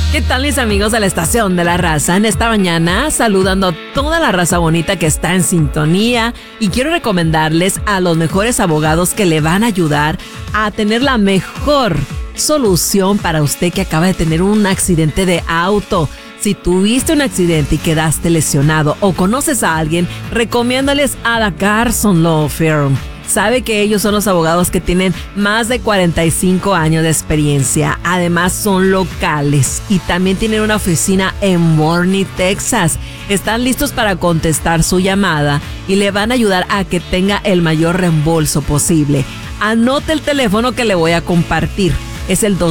¿Qué tal, mis amigos de la Estación de la Raza? En esta mañana saludando a toda la raza bonita que está en sintonía, y quiero recomendarles a los mejores abogados que le van a ayudar a tener la mejor solución para usted que acaba de tener un accidente de auto. Si tuviste un accidente y quedaste lesionado o conoces a alguien, recomiéndales a la Carson Law Firm. Sabe que ellos son los abogados que tienen más de 45 años de experiencia. Además son locales y también tienen una oficina en Morney, Texas. Están listos para contestar su llamada y le van a ayudar a que tenga el mayor reembolso posible. Anote el teléfono que le voy a compartir. Es el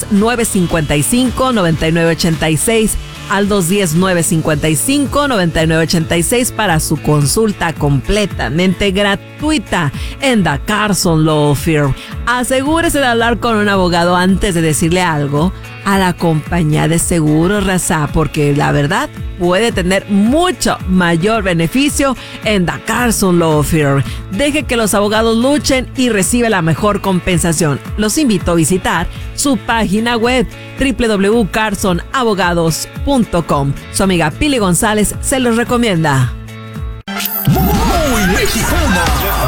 210-955-9986. Al 210-955-9986 para su consulta completamente gratuita en The Carson Law Firm. Asegúrese de hablar con un abogado antes de decirle algo a la compañía de seguros, raza, porque la verdad puede tener mucho mayor beneficio en The Carson Law Firm. Deje que los abogados luchen y recibe la mejor compensación. Los invito a visitar su página web www.carsonabogados.com. Su amiga Pili González se los recomienda. Muy mexicana.